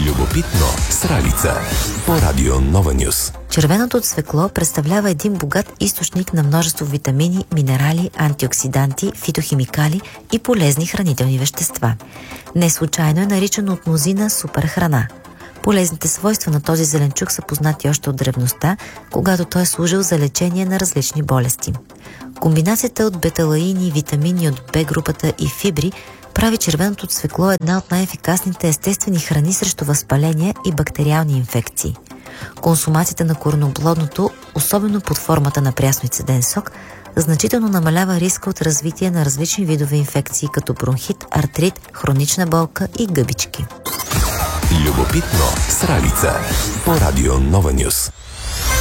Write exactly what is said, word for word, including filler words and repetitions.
Любопитно с Ралица по Радио Нова Нюс. Червеното цвекло представлява един богат източник на множество витамини, минерали, антиоксиданти, фитохимикали и полезни хранителни вещества. Не случайно е наричано от мнозина суперхрана. Полезните свойства на този зеленчук са познати още от древността, когато той е служил за лечение на различни болести. Комбинацията от беталаини, витамини от Б групата и фибри прави червеното цвекло една от най-ефикасните естествени храни срещу възпаления и бактериални инфекции. Консумацията на корноплодното, особено под формата на прясно и цеден сок, значително намалява риска от развитие на различни видове инфекции, като бронхит, артрит, хронична болка и гъбички. Любопитно с Ралица по Радио Нова Нюс.